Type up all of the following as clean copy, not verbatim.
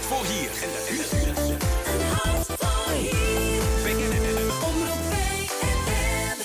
voor hier. Een hart voor hier. Omroep BNN.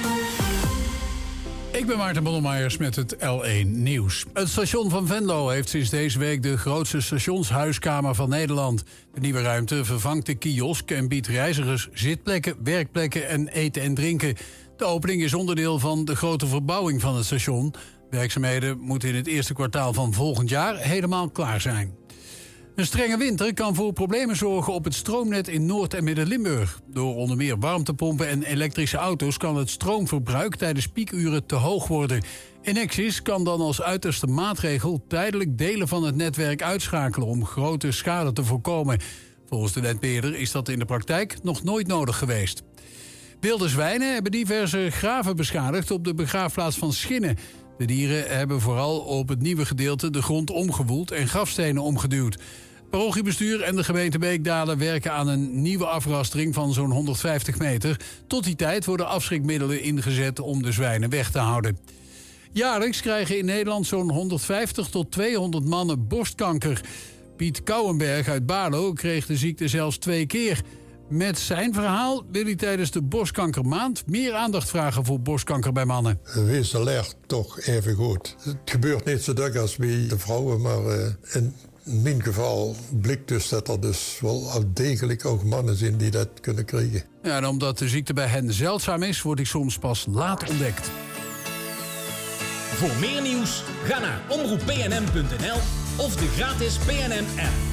Ik ben Maarten Bondelmeijer met het L1 Nieuws. Het station van Venlo heeft sinds deze week de grootste stationshuiskamer van Nederland. De nieuwe ruimte vervangt de kiosk en biedt reizigers zitplekken, werkplekken en eten en drinken. De opening is onderdeel van de grote verbouwing van het station. Werkzaamheden moeten in het eerste kwartaal van volgend jaar helemaal klaar zijn. Een strenge winter kan voor problemen zorgen op het stroomnet in Noord- en Midden-Limburg. Door onder meer warmtepompen en elektrische auto's kan het stroomverbruik tijdens piekuren te hoog worden. Enexis kan dan als uiterste maatregel tijdelijk delen van het netwerk uitschakelen om grote schade te voorkomen. Volgens de netbeheerder is dat in de praktijk nog nooit nodig geweest. Wilde zwijnen hebben diverse graven beschadigd op de begraafplaats van Schinnen. De dieren hebben vooral op het nieuwe gedeelte de grond omgewoeld en grafstenen omgeduwd. Parochiebestuur en de gemeente Beekdalen werken aan een nieuwe afrastering van zo'n 150 meter. Tot die tijd worden afschrikmiddelen ingezet om de zwijnen weg te houden. Jaarlijks krijgen in Nederland zo'n 150 tot 200 mannen borstkanker. Piet Kouwenberg uit Baarlo kreeg de ziekte zelfs 2 keer. Met zijn verhaal wil hij tijdens de borstkankermaand meer aandacht vragen voor borstkanker bij mannen. Wees alert toch even goed. Het gebeurt niet zo druk als bij de vrouwen, maar in mijn geval blijkt dus dat er dus wel degelijk ook mannen zijn die dat kunnen krijgen. Ja, en omdat de ziekte bij hen zeldzaam is, wordt die soms pas laat ontdekt. Voor meer nieuws, ga naar omroepbnm.nl of de gratis BNN-app.